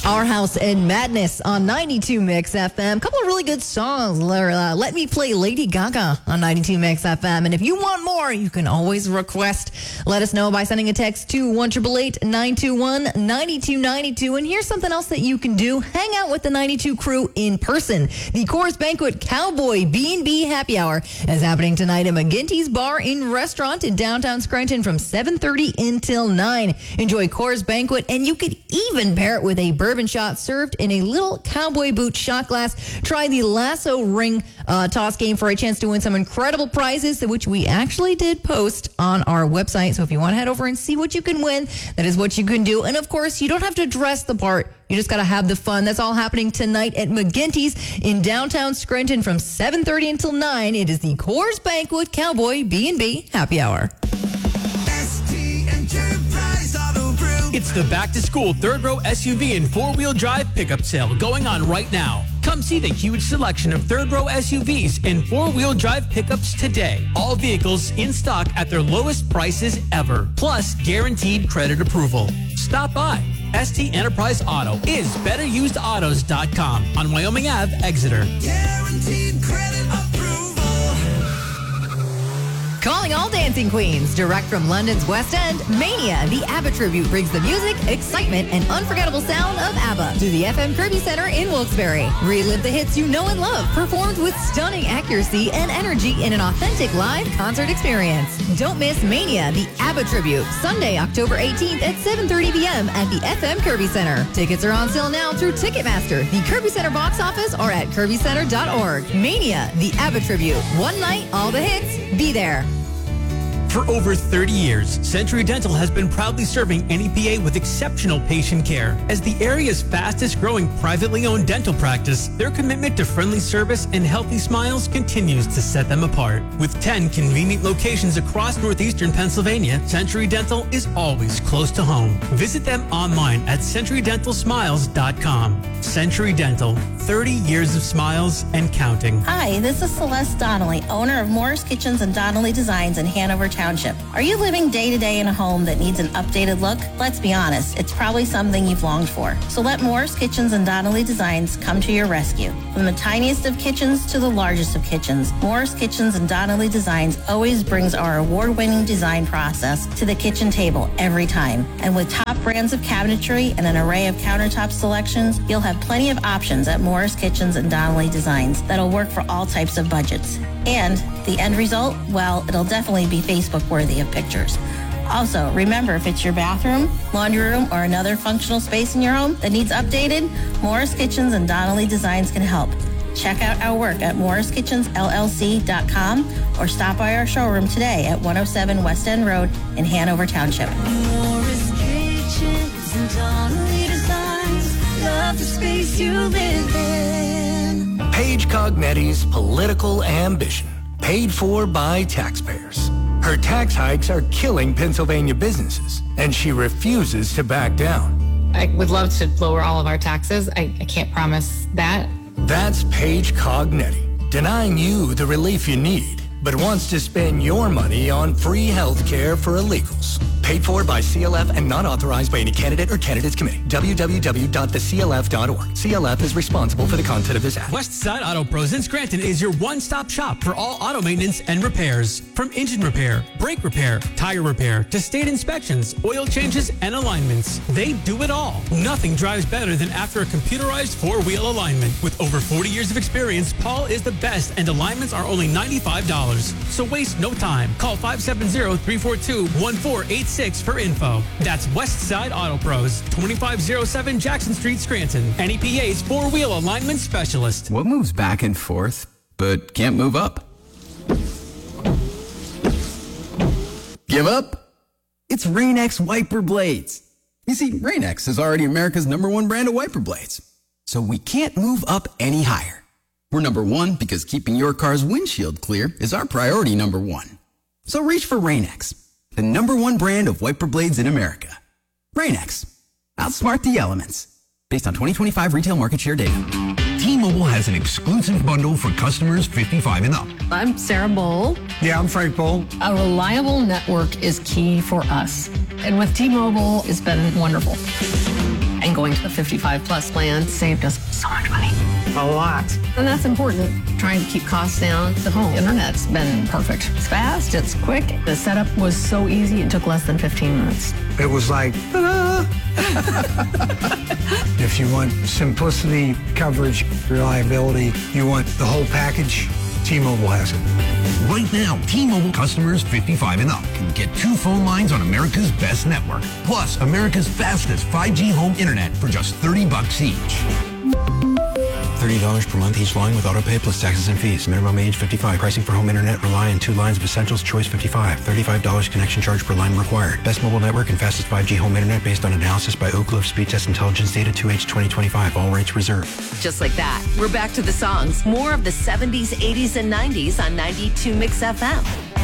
Our House and Madness on 92 Mix FM. Couple of really good songs. Let me play Lady Gaga on 92 Mix FM. And if you want more, you can always request. Let us know by sending a text to 1-888-921-9292. And here's something else that you can do. Hang out with the 92 crew in person. The Coors Banquet Cowboy B&B Happy Hour is happening tonight at McGinty's Bar and Restaurant in downtown Scranton from 7:30 until 9. Enjoy Coors Banquet, and you could even pair it with a bourbon shot served in a little cowboy boot shot glass. Try the lasso ring toss game for a chance to win some incredible prizes, which we actually did post on our website. So if you want to head over and see what you can win, that is what you can do. And of course, you don't have to dress the part. You just got to have the fun. That's all happening tonight at McGinty's in downtown Scranton from 7:30 until 9. It is the Coors Banquet Cowboy B&B Happy Hour. It's the back-to-school third-row SUV and four-wheel drive pickup sale going on right now. Come see the huge selection of third-row SUVs and four-wheel drive pickups today. All vehicles in stock at their lowest prices ever, plus guaranteed credit approval. Stop by. ST Enterprise Auto is betterusedautos.com on Wyoming Ave, Exeter. Guaranteed credit approval. Calling all dancing queens, direct from London's West End, Mania, the ABBA tribute brings the music, excitement, and unforgettable sound of ABBA to the FM Kirby Center in Wilkes-Barre. Relive the hits you know and love, performed with stunning accuracy and energy in an authentic live concert experience. Don't miss Mania, the ABBA tribute, Sunday, October 18th at 7:30 p.m. at the FM Kirby Center. Tickets are on sale now through Ticketmaster, the Kirby Center box office, or at kirbycenter.org. Mania, the ABBA tribute. One night, all the hits, be there. For over 30 years, Century Dental has been proudly serving NEPA with exceptional patient care. As the area's fastest growing privately owned dental practice, their commitment to friendly service and healthy smiles continues to set them apart. With 10 convenient locations across northeastern Pennsylvania, Century Dental is always close to home. Visit them online at centurydentalsmiles.com. Century Dental, 30 years of smiles and counting. Hi, this is Celeste Donnelly, owner of Morris Kitchens and Donnelly Designs in Hanover Township. Are you living day to day in a home that needs an updated look? Let's be honest, it's probably something you've longed for. So let Morris Kitchens and Donnelly Designs come to your rescue. From the tiniest of kitchens to the largest of kitchens, Morris Kitchens and Donnelly Designs always brings our award-winning design process to the kitchen table every time. And with top brands of cabinetry and an array of countertop selections, you'll have plenty of options at Morris Kitchens and Donnelly Designs that'll work for all types of budgets. And the end result, well, it'll definitely be Facebook worthy of pictures. Also, remember, if it's your bathroom, laundry room, or another functional space in your home that needs updated, Morris Kitchens and Donnelly Designs can help. Check out our work at morriskitchensllc.com or stop by our showroom today at 107 West End Road in Hanover Township. Morris Kitchens and Donnelly Designs. Love the space you live in. Paige Cognetti's political ambition, paid for by taxpayers. Her tax hikes are killing Pennsylvania businesses, and she refuses to back down. I would love to lower all of our taxes. I can't promise that. That's Paige Cognetti, denying you the relief you need, but wants to spend your money on free health care for illegals. Paid for by CLF and not authorized by any candidate or candidates committee. www.theclf.org. CLF is responsible for the content of this ad. Westside Auto Pros in Scranton is your one-stop shop for all auto maintenance and repairs. From engine repair, brake repair, tire repair, to state inspections, oil changes, and alignments. They do it all. Nothing drives better than after a computerized four-wheel alignment. With over 40 years of experience, Paul is the best, and alignments are only $95. So waste no time. Call 570-342-1486 for info. That's Westside Auto Pros, 2507 Jackson Street, Scranton. NEPA's four-wheel alignment specialist. What moves back and forth, but can't move up? Give up? It's Rain-X wiper blades. You see, Rain-X is already America's #1 brand of wiper blades. So we can't move up any higher. We're #1 because keeping your car's windshield clear is our priority #1. So reach for Rain-X, the #1 brand of wiper blades in America. Rain-X. Outsmart the elements. Based on 2025 retail market share data. T-Mobile has an exclusive bundle for customers 55 and up. I'm Sarah Bowl. Yeah, I'm Frank Bowl. A reliable network is key for us. And with T-Mobile, it's been wonderful. And going to the 55 plus plan saved us so much money. A lot. And that's important. Trying to keep costs down. The home internet's been perfect. It's fast, it's quick. The setup was so easy, it took less than 15 minutes. It was like, ta-da! If you want simplicity, coverage, reliability, you want the whole package, T-Mobile has it. Right now, T-Mobile customers 55 and up can get 2 phone lines on America's best network, plus America's fastest 5G home internet for just $30 each. $30 per month each line with autopay plus taxes and fees. Minimum age 55. Pricing for home internet rely on 2 lines of Essentials Choice 55. $35 connection charge per line required. Best mobile network and fastest 5G home internet based on analysis by Oak Cliff Speed Test Intelligence data 2H 2025. All rates reserved. Just like that, we're back to the songs. More of the 70s, 80s, and 90s on 92 Mix FM.